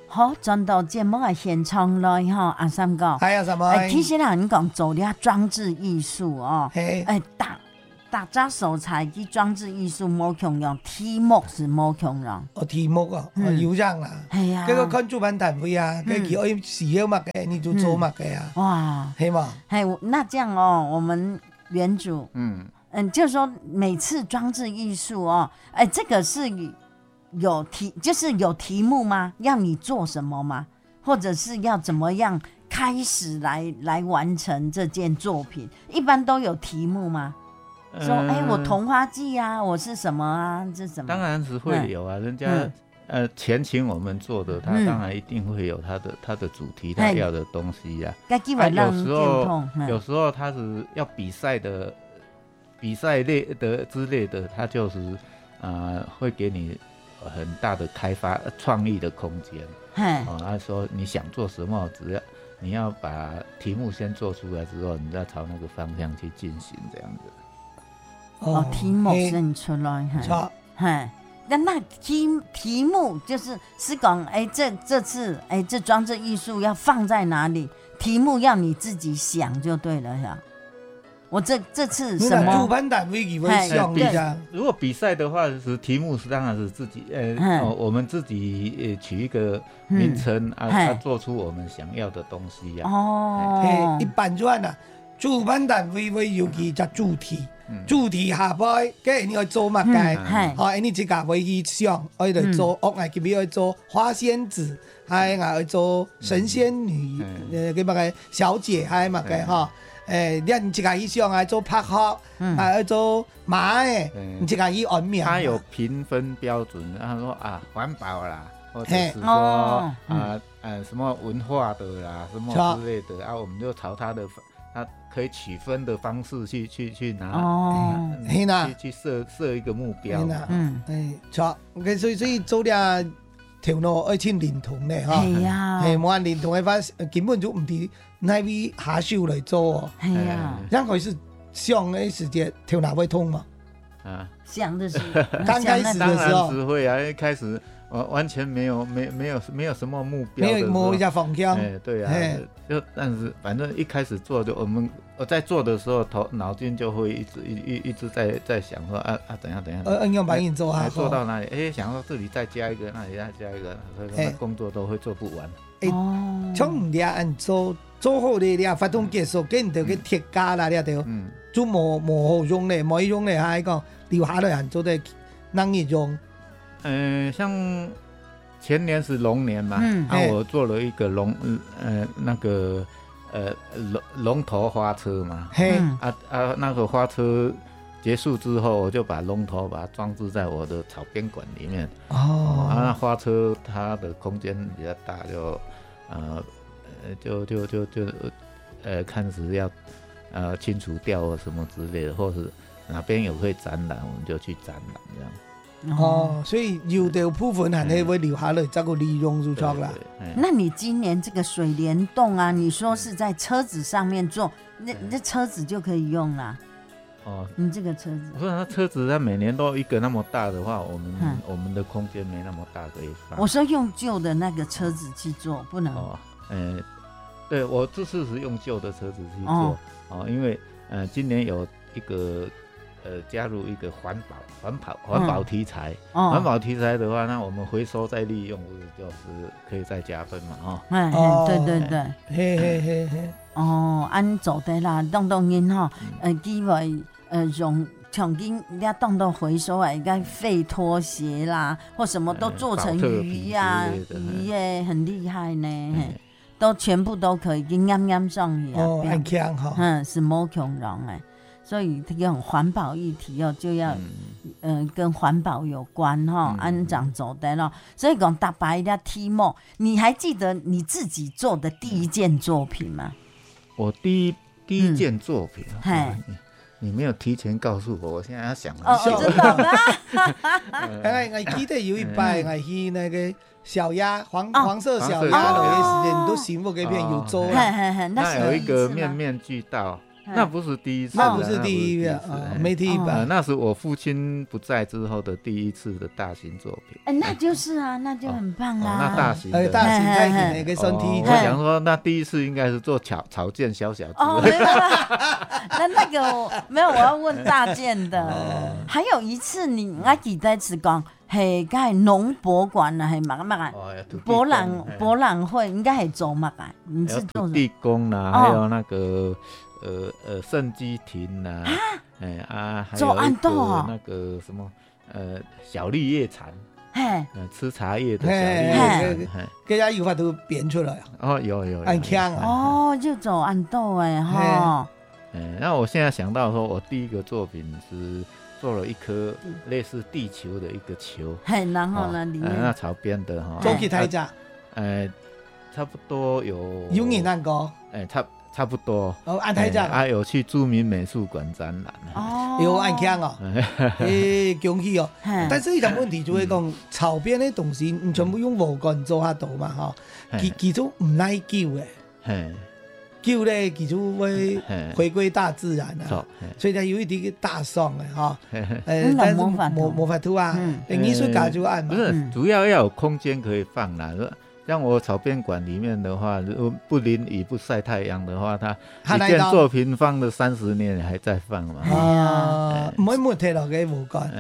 好，转到节目的现场来哈，阿三哥。 系啊，什么？ 其实啦，你讲做了装置艺术哦，大家手材及装置艺术冇共用，题目是冇共用。 题目啊，有样啦。 系啊。 嗰個看主辦單位啊，佢叫我需要乜嘅，你就做乜嘅啊。 哇， 係嘛？ 那這樣哦，我們原主，就是說每次裝置藝術哦，這個是就是有題目嗎？要你做什麼嗎？或者是要怎麼樣開始來完成這件作品？一般都有題目嗎？說我童話記啊，我是什麼啊，這什麼？ 當然是會有啊，人家前請我們做的，他當然一定會有他的主題，他要的東西呀。有時候他是要比賽類的之類的，他就是會給你很大的開發創意的空間。他說你想做什麼，只要你要把題目先做出來之後，你再朝那個方向去進行，這樣子。 題目生出來，那題目就是講，這次這裝置藝術要放在哪裡？題目要你自己想就對了呀。我這次什麼？ 主辦單位佢會想一下。 如果比賽的話，是題目是當然是自己，我們自己取一個名稱做出我們想要的東西呀。 一般就係啦，主辦單位會有佢隻主題。主題下擺，跟住你去做乜嘅？你自己會去想，我哋做我係叫佢去做花仙子，係我去做神仙女，叫乜嘅小姐，係乜嘅嗬？你自己去想係做拍殼，係做馬嘅，你自己去按名。 他有評分標準，然後說環保啦，或者是說什麼文化的啦，什麼之類的，我們就朝他可以取分的方式去拿，去設一個目標。 錯，所以做啲條路愛穿連同咧，嚇，冇人連同嘅話，根本就唔係那位下手嚟做。 係啊， 因為是想嘅時間條路會通嘛。 想的是剛開始的時候， 當然會啊，一開始完全沒有什麼目標， 沒有一個方向。 對啊，但是反正一開始做就我在做的時候，腦筋就會一直在想說怎樣， 要把你做好， 做到哪裡？想到這裡再加一個，那裡再加一個，所以工作都會做不完。 從唔啲人做好你發動結束，跟住佢貼加啦，你就做冇好用咧，冇用咧，係講留下來人做得能用。 像前年是龍年嘛，我做了一個龍頭花車嘛，那個花車結束之後，我就把龍頭把它裝置在我的草編館裡面。那花車它的空間比較大，就看是要清除掉什麼之類的，或是哪邊有可以展覽，我們就去展覽這樣。 所以有的部分還是會留下來，這個利用就錯了。 那你今年這個水簾洞啊，你說是在車子上面做，那車子就可以用啦。你這個車子， 我說車子它每年都一個那麼大的話，我們的空間沒那麼大可以放。 我說用舊的那個車子去做，不能。 對，我這次是用舊的車子去做，因為今年有一個加入一個環保題材，環保題材的話，那我們回收再利用，就是可以再加分嘛， 對，按做的啦，當然哈，機會用曾經人家當到回收啊，應該廢拖鞋啦，或什麼都做成魚啊，魚耶，很厲害呢，都全部都可以，跟啱啱上去啊， 很強哈， 是冇窮人哎。所以這種環保議題就要跟環保有關按這走的咯。所以講大白的題目，你還記得你自己做的第一件作品嗎？ 我第一件作品，你沒有提前告訴我，我現在要想一下。 真的嗎？ 我記得有一擺我去那個小鴨黃色小鴨的時間，你都幸福嗰邊有做。 那有一個面面俱到。 那不是第一次， 那不是第一个，没第一版。 那是我父亲不在之后的第一次的大型作品。 那就是啊，那就很棒啦。 那大型的， 大型在那个身体。 我想说，那第一次应该是做草件小子。 那个没有，我要问大件的。还有一次，我记得是讲。系，该农博馆啊，系乜啊？博览会应该系做乜啊？你是做地宫啦，还有那个圣基亭啦，还有一个那个什么小绿叶蝉，吃茶叶的小绿叶蝉， 大家有法都编出来哦，有很强啊！ 就做安豆哎哈。 那我现在想到说，我第一个作品是。做了一颗类似地球的一个球， 然后呢，里面那草编的哈， 做起太早， 差不多有年那个， 差不多， 按太早， 有去著名美术馆展览， 有按强哦，恭喜哦，但是一个问题就会讲，草编的东西，你全部用木杆做下到嘛哈，其实唔耐久的。旧咧，其实会回归大自然啊，所以它有一点大爽的哈。但是魔法图啊，艺术家就按嘛。 不是，主要要有空间可以放啦。像我草编馆里面的话，如果不淋雨不晒太阳的话，它一件作品放了30年还在放嘛。 唔会没睇落嘅无干。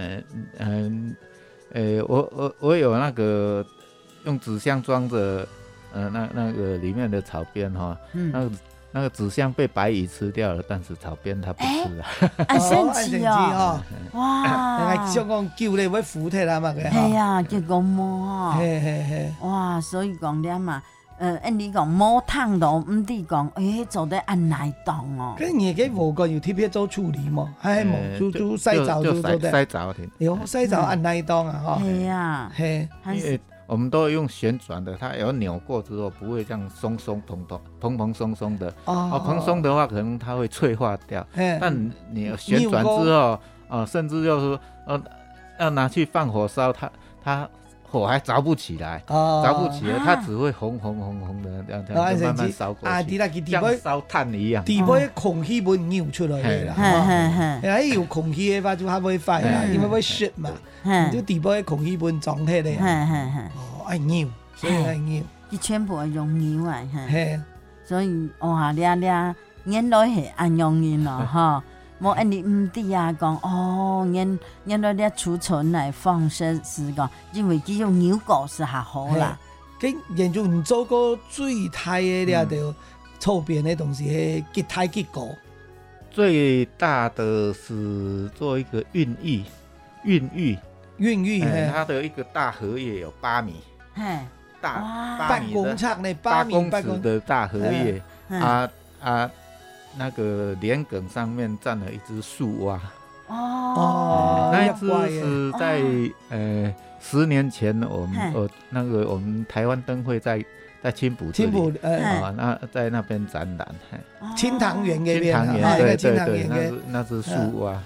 我有那个用纸箱装着。那个里面的草编哈，那个纸箱被白蚁吃掉了，但是草编它不吃了。 神奇哦！ 哇，像讲旧咧会腐体啦嘛个。 系啊，叫讲毛哈。哇，所以讲了嘛，你讲毛烫到，唔啲讲，做得按耐冻哦。 跟你嘅无干要特别做处理嘛，系冇就晒澡就做得。 晒澡的。 有晒澡按耐冻啊，哈。 系啊， 系。我们都用旋转的，它有扭过之后不会这样松松蓬松松的。蓬松的话可能它会脆化掉。但你旋转之后，甚至就是要拿去放火烧，它火还着不起来，它只会红的这样慢慢烧过去，像烧炭一样。 地杯空气会扭出来的啦，有空气的话就还会坏啦，因为会湿嘛。就地杯空气会撞起来，爱扭，所以爱扭。 伊全部用扭啊，所以哇，原来是安用人咯，哈。冇你唔知啊，講原來咧儲存嚟放射是講，因為佢用牛角是還好啦。 佢研究唔做過最大嘅咧就臭變嘅東西係結態結果。 最大的是做一個孕育，它的一個大荷葉有8米，8公尺的大荷葉那个莲梗上面站了一只树蛙。那一只是在10年前我们台湾灯会在青埔那在那边展览。 青塘园那边。 对，那只树蛙。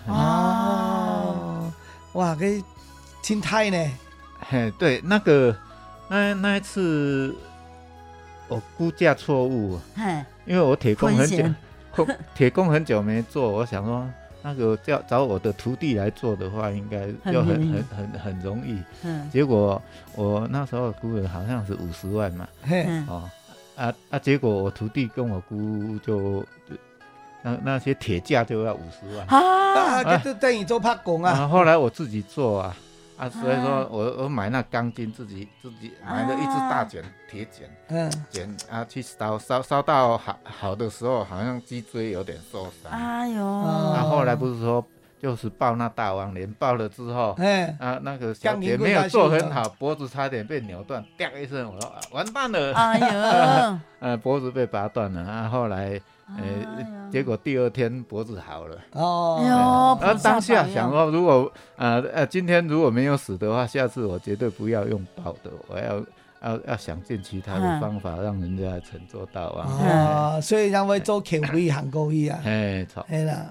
哇，个青苔呢？ 对，那一次我估价错误，因为我铁工很久没做，我想说那个找我的徒弟来做的话，应该就很容易。结果我那时候估的好像是50万嘛，结果我徒弟跟我估就那些铁架就要50万就等于做拍工啊。 后来我自己做啊。所以说我买那钢筋自己买了一只大铁剪去烧到好的时候，好像脊椎有点受伤。 哎呦！ 后来不是说就是抱那大王莲，抱了之后，那个小姐没有做很好，脖子差点被扭断，掉一声，我说完蛋了。 哎呦！脖子被拔断了，后来。结果第2天脖子好了当下想说，如果今天如果没有死的话，下次我绝对不要用抱的，我要想尽其他的方法，让人家乘坐到啊。 所以让我做客位韩国语啊。 错。 系啦，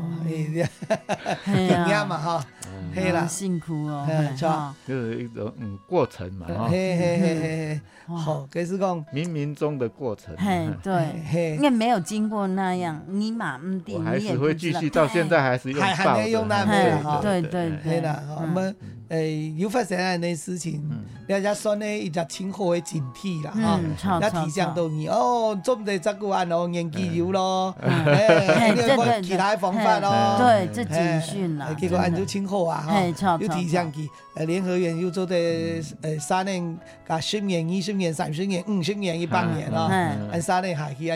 经验嘛哈。系啦， 辛苦哦。 错，就是一种过程嘛哈。 好，就是讲冥冥中的过程。 对，因为没有经过那样，你嘛我还是会继续到现在还是用抱的。 用那个哈。 对， 系啦，我们有发生安尼事情，人家说呢，一只清好的警惕啦哈，那提倡到你做唔得这个案哦，研究有咯，你其他方法咯， 对，这警讯啦， 结果按照清好啊哈，有提倡去联合园有做的3年、加10年、20年、30年、50年、100年咯，按3年下去。